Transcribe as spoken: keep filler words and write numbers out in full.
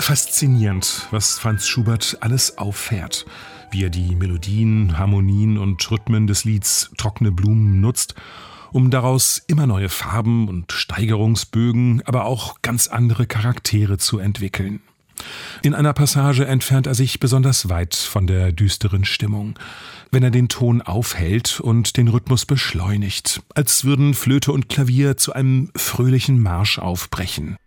Faszinierend, was Franz Schubert alles auffährt, wie er die Melodien, Harmonien und Rhythmen des Lieds Trockene Blumen nutzt, um daraus immer neue Farben und Steigerungsbögen, aber auch ganz andere Charaktere zu entwickeln. In einer Passage entfernt er sich besonders weit von der düsteren Stimmung, wenn er den Ton aufhält und den Rhythmus beschleunigt, als würden Flöte und Klavier zu einem fröhlichen Marsch aufbrechen.